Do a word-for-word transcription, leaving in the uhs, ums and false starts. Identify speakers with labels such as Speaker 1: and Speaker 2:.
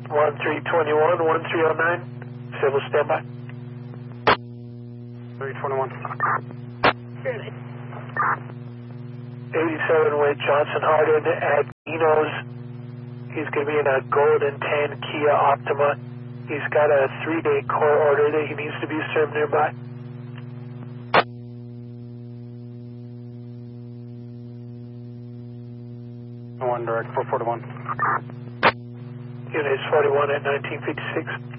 Speaker 1: one three two one, one three oh nine, civil standby.
Speaker 2: three twenty-one.
Speaker 1: eighty-seven with Johnson Hardin at Eno's. He's going to be in a golden tan Kia Optima. He's got a three-day core order that he needs to be served nearby.
Speaker 2: One direct four forty-one.
Speaker 1: Unit is forty-one at nineteen fifty-six.